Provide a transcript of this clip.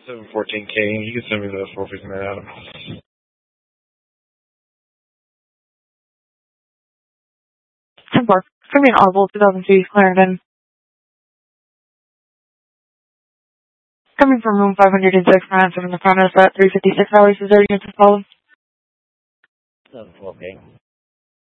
714K. You can send me the 459 Adam. 10-4. Give me an audible 2002 Clarendon. Coming from room 506, from the front us at $356 is there units to follow? 714.